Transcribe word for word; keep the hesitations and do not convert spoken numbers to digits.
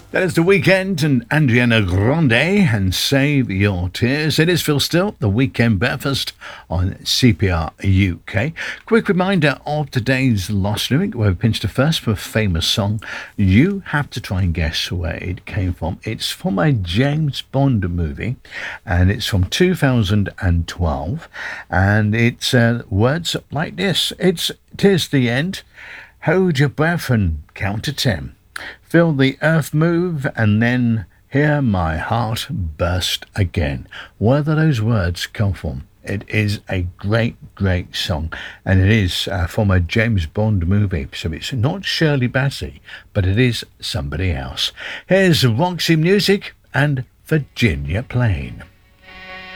That is The Weekend and Ariana Grande and Save Your Tears. It is Phil Still, The Weekend Breakfast on C P R U K. Quick reminder of today's Lost Lyric, where we pinched a first for a famous song. You have to try and guess where it came from. It's from a James Bond movie, and it's from two thousand twelve, and it's uh, words like this. It's "Tis the end, hold your breath and count to ten. Feel the earth move and then hear my heart burst again." Where do those words come from? It is a great, great song, and it is uh, from a James Bond movie. So it's not Shirley Bassey, but it is somebody else. Here's Roxy Music and Virginia Plain.